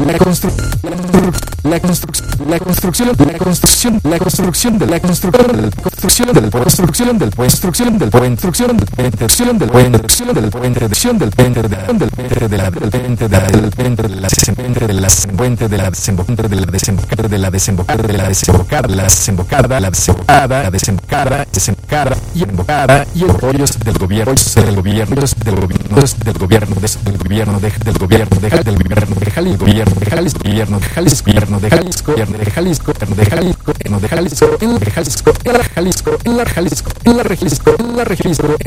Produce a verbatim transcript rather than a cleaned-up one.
la construcción, la construcción, la construcción, la construcción, la construcción de la construcción, construcción del construcción del construcción del construcción del puente, construcción del puente, construcción del puente, construcción del puente, del puente de la del puente del puente de la puente de la puente de la desembocadura de la desembocadura de la desembocadura de la desembocada, la desembocada, la desembocada, la desembocada, desembocada y embocada y el rollos del gobierno, del gobierno, del gobierno, del gobierno, del gobierno, del gobierno, del gobierno de Jalisco, gobierno de Jalisco, gobierno de Jalisco, gobierno de Jalisco, gobierno de Jalisco, gobierno de Jalisco, gobierno de Jalisco, en la Jalisco, en la Jalisco, en la Jalisco, en la Jalisco, en la Jalisco, en la Jalisco,